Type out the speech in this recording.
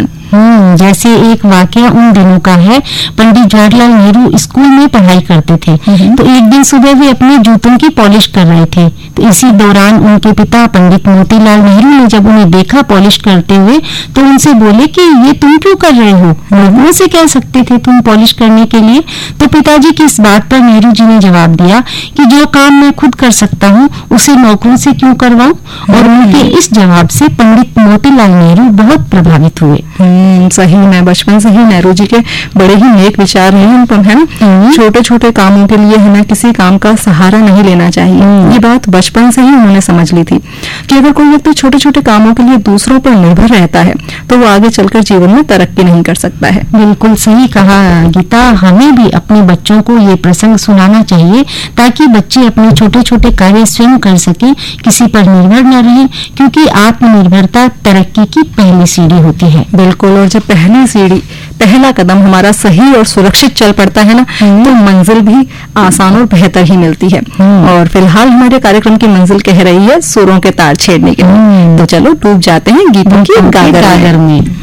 जीवन। जैसे एक वाकया उन दिनों का है। पंडित जवाहरलाल नेहरू स्कूल में पढ़ाई करते थे, तो एक दिन सुबह वे अपने जूतों की पॉलिश कर रहे थे। तो इसी दौरान उनके पिता पंडित मोतीलाल नेहरू ने जब उन्हें देखा पॉलिश करते हुए, तो उनसे बोले कि ये तुम क्यों कर रहे हो, लोगों से कह सकते थे तुम पॉलिश करने के लिए। तो पिताजी की इस बात पर नेहरू जी ने जवाब दिया कि जो काम मैं खुद कर सकता हूँ उसे नौकरों से क्यों करवाऊं। और उनके इस जवाब से पंडित मोतीलाल नेहरू बहुत प्रभावित हुए। सही में बचपन से ही नेहरू जी के बड़े ही नेक विचार रहे उन पर, है ना। छोटे छोटे कामों के लिए है ना किसी काम का सहारा नहीं लेना चाहिए। ये बात बचपन से ही उन्होंने समझ ली थी कि अगर कोई व्यक्ति छोटे छोटे कामों के लिए दूसरों पर निर्भर रहता है तो वो आगे चलकर जीवन में तरक्की नहीं कर सकता है। बिल्कुल सही कहा गीता। हमें भी अपने बच्चों को ये प्रसंग सुनाना चाहिए ताकि बच्चे अपने छोटे छोटे कार्य स्वयं कर सकें, किसी पर निर्भर न रहें, क्योंकि आत्मनिर्भरता तरक्की की पहली सीढ़ी होती है। बिल्कुल। और जब पहली सीढ़ी, पहला कदम हमारा सही और सुरक्षित चल पड़ता है ना, तो मंजिल भी आसान और बेहतर ही मिलती है। और फिलहाल हमारे कार्यक्रम की मंजिल कह रही है सुरों के तार छेड़ने के लिए। तो चलो डूब जाते हैं गीतों की गागर में।